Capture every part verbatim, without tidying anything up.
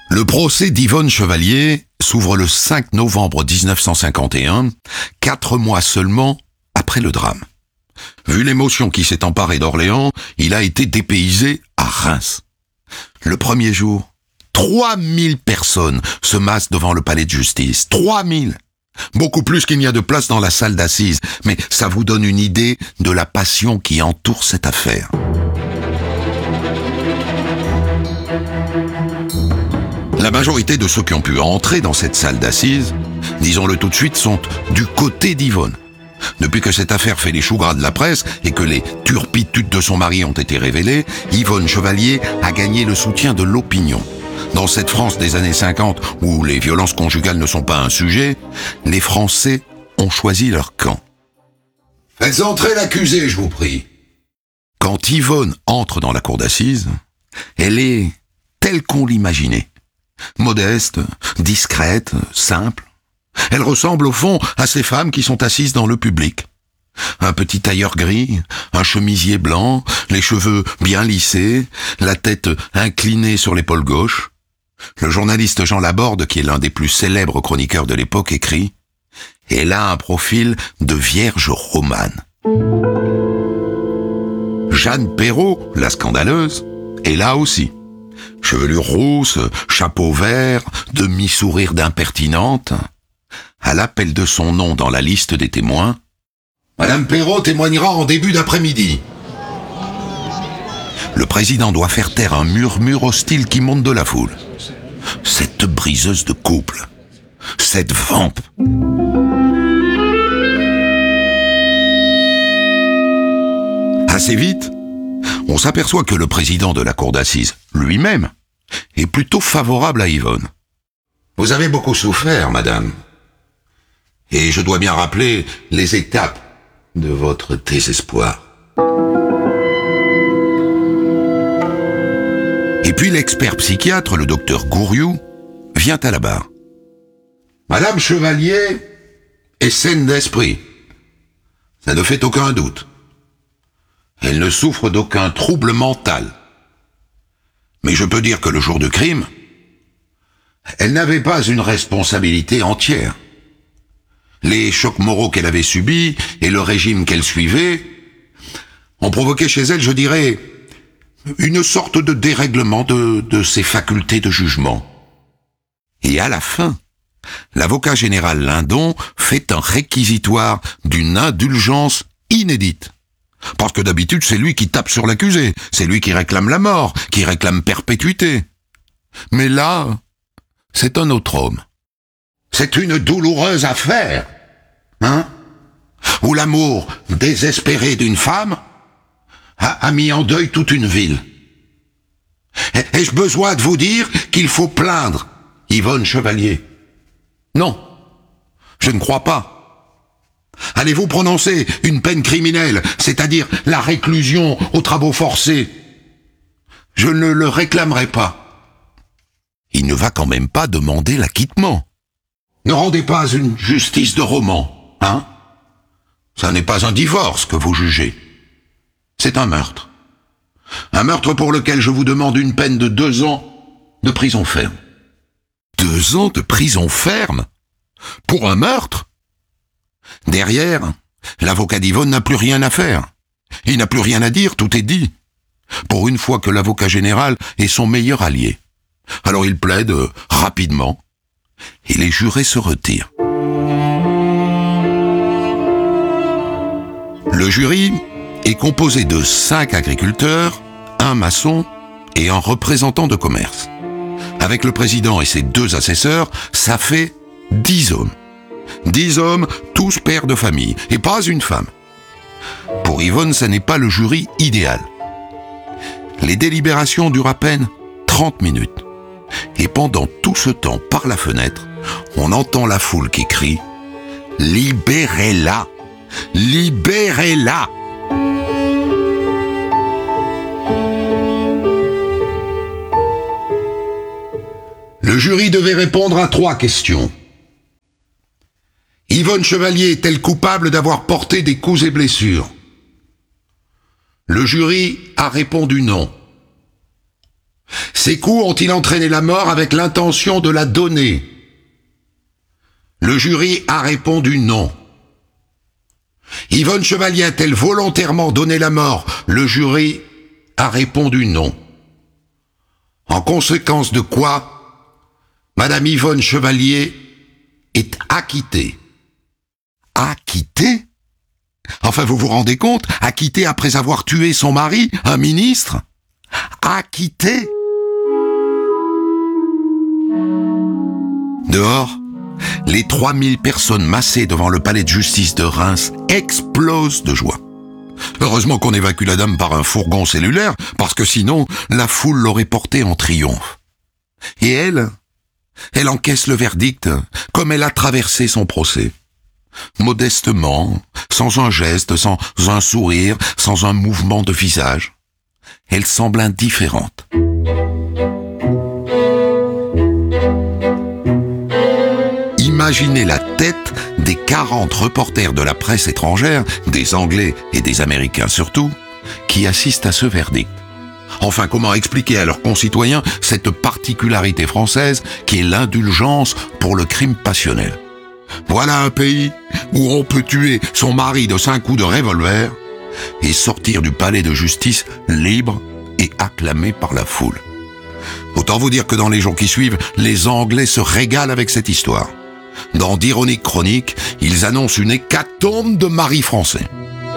Le procès d'Yvonne Chevalier s'ouvre le cinq novembre mille neuf cent cinquante et un, quatre mois seulement après le drame. Vu l'émotion qui s'est emparée d'Orléans, il a été dépaysé à Reims. Le premier jour, trois mille personnes se massent devant le palais de justice. trois mille! Beaucoup plus qu'il n'y a de place dans la salle d'assises, mais ça vous donne une idée de la passion qui entoure cette affaire. La majorité de ceux qui ont pu entrer dans cette salle d'assises, disons-le tout de suite, sont du côté d'Yvonne. Depuis que cette affaire fait les choux gras de la presse et que les turpitudes de son mari ont été révélées, Yvonne Chevalier a gagné le soutien de l'opinion. Dans cette France des années cinquante, où les violences conjugales ne sont pas un sujet, les Français ont choisi leur camp. Faites entrer l'accusé, je vous prie. Quand Yvonne entre dans la cour d'assises, elle est telle qu'on l'imaginait. Modeste, discrète, simple. Elle ressemble au fond à ces femmes qui sont assises dans le public. Un petit tailleur gris, un chemisier blanc, les cheveux bien lissés, la tête inclinée sur l'épaule gauche. Le journaliste Jean Laborde, qui est l'un des plus célèbres chroniqueurs de l'époque, écrit « Elle a un profil de vierge romane ». Jeanne Perrot, la scandaleuse, est là aussi. Chevelure rousse, chapeau vert, demi-sourire d'impertinente. À l'appel de son nom dans la liste des témoins, Madame Perrot témoignera en début d'après-midi. Le président doit faire taire un murmure hostile qui monte de la foule. Cette briseuse de couple, cette vampe. Assez vite, on s'aperçoit que le président de la cour d'assises, lui-même, est plutôt favorable à Yvonne. Vous avez beaucoup souffert, madame. Et je dois bien rappeler les étapes de votre désespoir. Et puis l'expert psychiatre, le docteur Gouriou, vient à la barre. Madame Chevalier est saine d'esprit. Ça ne fait aucun doute. Elle ne souffre d'aucun trouble mental. Mais je peux dire que le jour du crime, elle n'avait pas une responsabilité entière. Les chocs moraux qu'elle avait subis et le régime qu'elle suivait ont provoqué chez elle, je dirais, une sorte de dérèglement de, de ses facultés de jugement. Et à la fin, l'avocat général Lindon fait un réquisitoire d'une indulgence inédite. Parce que d'habitude, c'est lui qui tape sur l'accusé, c'est lui qui réclame la mort, qui réclame perpétuité. Mais là, c'est un autre homme. C'est une douloureuse affaire, hein, où l'amour désespéré d'une femme a, a mis en deuil toute une ville. Ai-je besoin de vous dire qu'il faut plaindre Yvonne Chevalier? Non, je ne crois pas. Allez-vous prononcer une peine criminelle, c'est-à-dire la réclusion aux travaux forcés? Je ne le réclamerai pas. Il ne va quand même pas demander l'acquittement. Ne rendez pas une justice de roman, hein? Ça n'est pas un divorce que vous jugez. C'est un meurtre. Un meurtre pour lequel je vous demande une peine de deux ans de prison ferme. Deux ans de prison ferme? Pour un meurtre? Derrière, l'avocat d'Yvonne n'a plus rien à faire. Il n'a plus rien à dire, tout est dit. Pour une fois que l'avocat général est son meilleur allié. Alors il plaide euh, rapidement, et les jurés se retirent. Le jury est composé de cinq agriculteurs, un maçon et un représentant de commerce. Avec le président et ses deux assesseurs, ça fait dix hommes. Dix hommes, tous pères de famille, et pas une femme. Pour Yvonne, ce n'est pas le jury idéal. Les délibérations durent à peine trente minutes. Et pendant tout ce temps, par la fenêtre, on entend la foule qui crie « Libérez-la! Libérez-la !» Le jury devait répondre à trois questions. Yvonne Chevalier est-elle coupable d'avoir porté des coups et blessures? Le jury a répondu non. Ces coups ont-ils entraîné la mort avec l'intention de la donner? Le jury a répondu non. Yvonne Chevalier a-t-elle volontairement donné la mort? Le jury a répondu non. En conséquence de quoi, Madame Yvonne Chevalier est acquittée. Acquittée? Enfin, vous vous rendez compte? Acquittée après avoir tué son mari, un ministre? Acquittée? Dehors, les trois mille personnes massées devant le palais de justice de Reims explosent de joie. Heureusement qu'on évacue la dame par un fourgon cellulaire, parce que sinon, la foule l'aurait portée en triomphe. Et elle, elle encaisse le verdict comme elle a traversé son procès. Modestement, sans un geste, sans un sourire, sans un mouvement de visage. Elle semble indifférente. Imaginez la tête des quarante reporters de la presse étrangère, des Anglais et des Américains surtout, qui assistent à ce verdict. Enfin, comment expliquer à leurs concitoyens cette particularité française qui est l'indulgence pour le crime passionnel? Voilà un pays où on peut tuer son mari de cinq coups de revolver et sortir du palais de justice libre et acclamé par la foule. Autant vous dire que dans les jours qui suivent, les Anglais se régalent avec cette histoire. Dans d'ironiques chroniques, ils annoncent une hécatombe de maris français.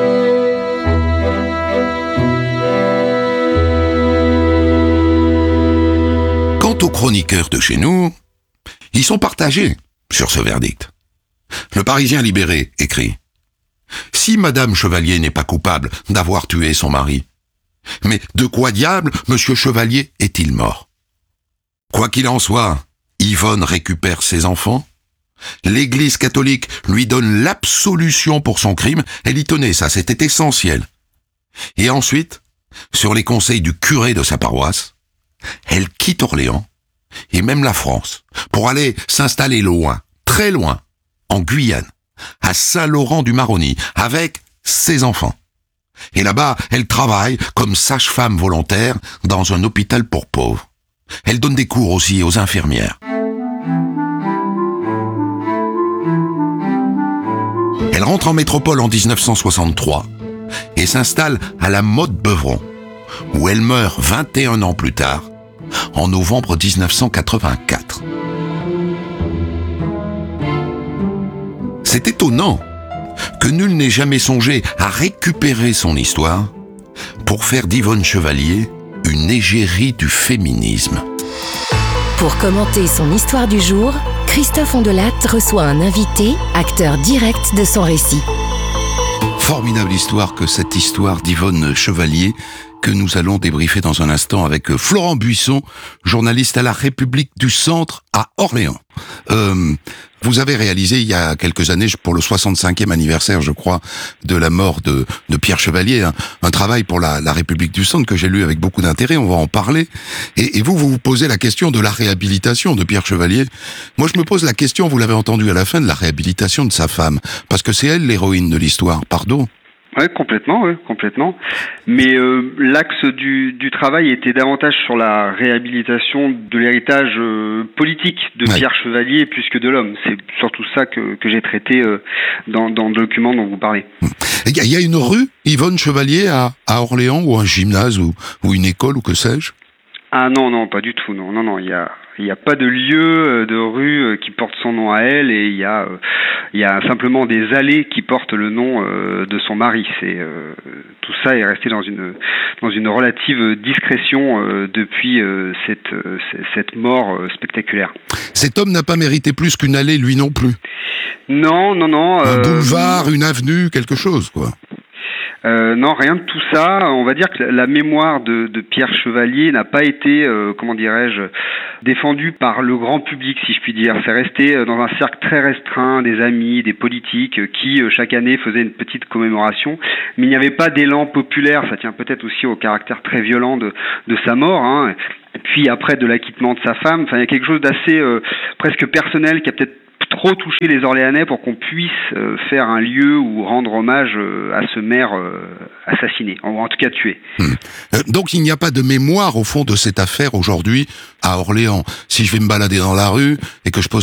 Quant aux chroniqueurs de chez nous, ils sont partagés sur ce verdict. Le Parisien libéré écrit « Si Madame Chevalier n'est pas coupable d'avoir tué son mari, mais de quoi diable Monsieur Chevalier est-il mort? Quoi qu'il en soit, Yvonne récupère ses enfants. L'Église catholique lui donne l'absolution pour son crime. Elle y tenait, ça, c'était essentiel. Et ensuite, sur les conseils du curé de sa paroisse, elle quitte Orléans et même la France pour aller s'installer loin, très loin, en Guyane, à Saint-Laurent-du-Maroni, avec ses enfants. Et là-bas, elle travaille comme sage-femme volontaire dans un hôpital pour pauvres. Elle donne des cours aussi aux infirmières. Elle rentre en métropole en dix-neuf cent soixante-trois et s'installe à la Motte-Beuvron, où elle meurt vingt et un ans plus tard, en novembre dix-neuf cent quatre-vingt-quatre. C'est étonnant que nul n'ait jamais songé à récupérer son histoire pour faire d'Yvonne Chevalier une égérie du féminisme. Pour commenter son histoire du jour, Christophe Ondelat reçoit un invité, acteur direct de son récit. Formidable histoire que cette histoire d'Yvonne Chevalier que nous allons débriefer dans un instant avec Florent Buisson, journaliste à la République du Centre à Orléans. Euh, vous avez réalisé il y a quelques années, pour le soixante-cinquième anniversaire, je crois, de la mort de, de Pierre Chevalier, un, un travail pour la, la République du Centre que j'ai lu avec beaucoup d'intérêt, on va en parler. Et, et vous, vous vous posez la question de la réhabilitation de Pierre Chevalier. Moi, je me pose la question, vous l'avez entendu à la fin, de la réhabilitation de sa femme, parce que c'est elle l'héroïne de l'histoire, pardon. Oui, complètement, ouais, complètement. Mais euh, l'axe du, du travail était davantage sur la réhabilitation de l'héritage euh, politique de ouais. Pierre Chevalier plus que de l'homme. C'est surtout ça que, que j'ai traité euh, dans, dans le document dont vous parlez. Il y, y a une rue, Yvonne Chevalier, à, à Orléans, ou un gymnase, ou, ou une école, ou que sais-je? Ah non, non, pas du tout, non, non, non, il y a... Il n'y a pas de lieu, de rue qui porte son nom à elle, et il y a, euh, il y a simplement des allées qui portent le nom euh, de son mari. C'est, euh, tout ça est resté dans une, dans une relative discrétion euh, depuis euh, cette, euh, cette mort euh, spectaculaire. Cet homme n'a pas mérité plus qu'une allée, lui non plus. Non, non, non. Un euh, boulevard, une avenue, quelque chose, quoi. Euh, non, rien de tout ça. On va dire que la mémoire de, de Pierre Chevalier n'a pas été, euh, comment dirais-je, défendue par le grand public, si je puis dire. C'est resté dans un cercle très restreint, des amis, des politiques, qui chaque année faisaient une petite commémoration. Mais il n'y avait pas d'élan populaire. Ça tient peut-être aussi au caractère très violent de, de sa mort, hein. Et puis après de l'acquittement de sa femme, enfin, il y a quelque chose d'assez euh, presque personnel qui a peut-être trop touché les Orléanais pour qu'on puisse euh, faire un lieu ou rendre hommage euh, à ce maire euh, assassiné, ou en tout cas tué. Mmh. Euh, donc il n'y a pas de mémoire au fond de cette affaire aujourd'hui à Orléans. Si je vais me balader dans la rue et que je pose